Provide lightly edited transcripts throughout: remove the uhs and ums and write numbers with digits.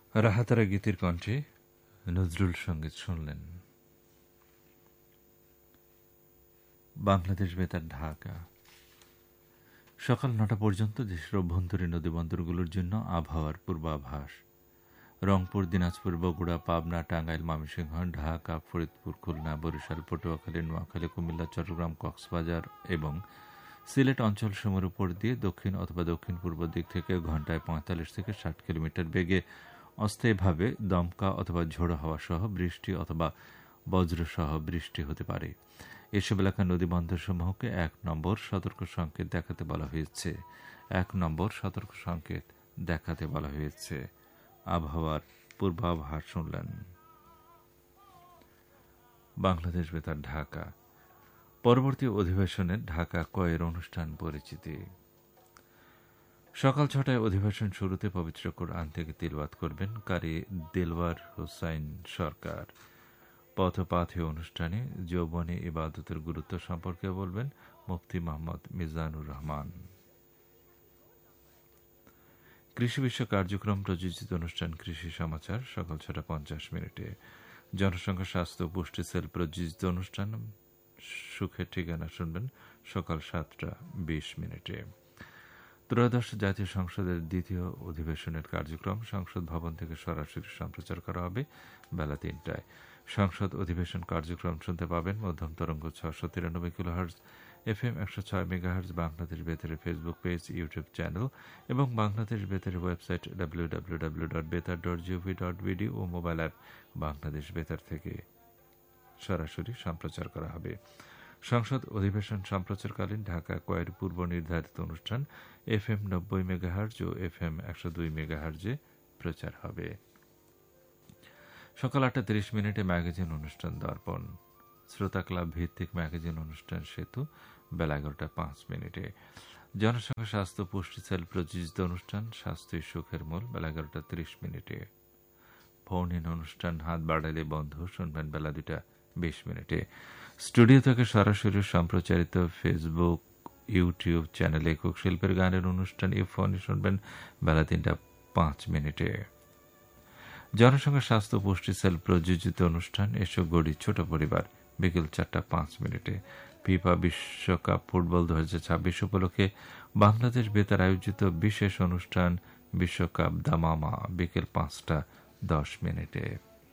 রাহাতারা গীতির কণ্ঠে নজরুল সঙ্গীত শুনলেন। বাংলাদেশ বেতার ঢাকা। সকাল ৯টা পর্যন্ত দেশের অভ্যন্তরীণ নদীবন্দরগুলোর জন্য আবহাওয়ার পূর্বাভাস। রংপুর, দিনাজপুর, বগুড়া, পাবনা, টাঙ্গাইল, ময়মনসিংহ, ঢাকা, ফরিদপুর, খুলনা, বরিশাল, পটুয়াখালী, নোয়াখালী, কুমিল্লা, চট্টগ্রাম, কক্সবাজার এবং সিলেট অঞ্চলসমূহের উপর দিয়ে দক্ষিণ অথবা দক্ষিণ পূর্ব দিক থেকে ঘণ্টায় ৪৫ থেকে ৬০ কিলোমিটার বেগে অস্থায়ীভাবে দমকা অথবা ঝোড়ো হাওয়া সহ বৃষ্টি অথবা বজ্রসহ বৃষ্টি হতে পারে। এসব এলাকার নদীবন্দরসমূহকে ১ নম্বর সতর্ক সংকেত দেখাতে বলা হয়েছে। ১ নম্বর সতর্ক সংকেত দেখাতে বলা হয়েছে। আবহাওয়ার পূর্বাভাস শুনলেন। বাংলাদেশ বেতার ঢাকা। পরবর্তী অধিবেশনে ঢাকা কয়ের অনুষ্ঠান পরিচিতি। সকাল ৬টায় অধিবেশন শুরুতে পবিত্র কোরআন থেকে তিলাওয়াত করবেন কারি দেলওয়ার হোসাইন সরকার। পথপাথে অনুষ্ঠানে যৌবনে ইবাদতের গুরুত্ব সম্পর্কে বলবেন মুফতি মোহাম্মদ মিজানুর রহমান। কৃষি বিশ্ব কার্যক্রম প্রযোজিত অনুষ্ঠান কৃষি সমাচার সকাল ৬:৫০। জনসংখ্যা স্বাস্থ্য পুষ্টি সেল প্রযোজিত অনুষ্ঠান সুখের ঠিকানা শুনবেন সকাল ৭:২০। ত্রয়োদশ জাতীয় সংসদের দ্বিতীয় অধিবেশনের কার্যক্রম সংসদ ভবন থেকে সরাসরি সম্প্রচার করা হবে বেলা ৩টায়। সংসদ অধিবেশন কার্যক্রম শুনতে পাবেন মধ্যম তরঙ্গ ৬৯৩ kilohertz, FM ১০৬ megahertz, Bangladesh বেতারের Facebook page, YouTube channel এবং বাংলাদেশ বেতারের ওয়েবসাইট www.betar.gov.bd ও মোবাইল অ্যাপ বাংলাদেশ বেতার থেকে সরাসরি সম্প্রচার করা হবে। সংসদ অধিবেশন সম্প্রচারকালীন ঢাকা কয়ের পূর্ব নির্ধারিত অনুষ্ঠান FM ৯০ মেগাহার্টজ ও FM ১০২ মেগাহার্টজে প্রচার হবে। সকাল ৮:৩০ ম্যাগাজিন অনুষ্ঠান দর্পণ। শ্রোতা ক্লাব ভিত্তিক ম্যাগাজিন অনুষ্ঠান সেতু বেলা ১১:০৫। জনসংখ্যা স্বাস্থ্য পুষ্টি সেল প্রযোজিত অনুষ্ঠান স্বাস্থ্যই সুখের মূল বেলা ১১:৩০। ফোন ইন অনুষ্ঠান হাত বাড়ালে বন্ধ শুনবেন বেলা ২:২০। স্টুডিও থেকে সরাসরি সম্প্রচারিত ফেসবুক, ইউটিউব চ্যানেলে একক শিল্পের গানের অনুষ্ঠান ফোন শুনবেন বেলা ৩:০৫। জনসংখ্যা স্বাস্থ্য পুষ্টি সেল প্রযোজিত অনুষ্ঠান এসো গড়ি ছোট পরিবার বিকেল ৪:০৫। ফিফা বিশ্বকাপ ফুটবল ২০২৬ উপলক্ষে বাংলাদেশ বেতার আয়োজিত বিশেষ অনুষ্ঠান বিশ্বকাপ দামামা বিকেল ৫:১০।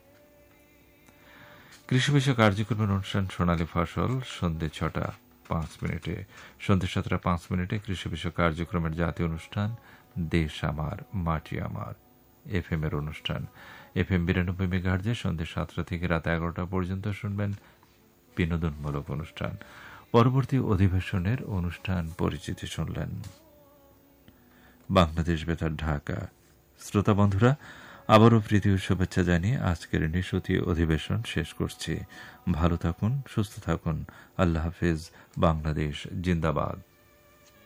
কৃষি বিষয় কার্যক্রমের অনুষ্ঠান সোনালী ফসল সন্ধ্যে ৬:০৫। সন্ধ্যে ৭:০৫ কৃষি বিষয় কার্যক্রমের জাতীয় অনুষ্ঠান দেশ আমার মাটি আমার FM এর অনুষ্ঠান FM ৯২ মেগাহার্টজে সন্ধ্যে ৭টা থেকে রাত ১১টা পর্যন্ত শুনবেন বিনোদনমূলক অনুষ্ঠান। পরবর্তী অধিবেশনের অনুষ্ঠান পরিচিতি শুনলেন। বাংলাদেশ বেতার ঢাকা। শ্রোতা বন্ধুরা, আবারও প্রীতি ও শুভেচ্ছা জানিয়ে আজকের নিশতি অধিবেশন শেষ করছি। ভালো থাকুন, সুস্থ থাকুন। আল্লাহ হাফেজ। বাংলাদেশ জিন্দাবাদ।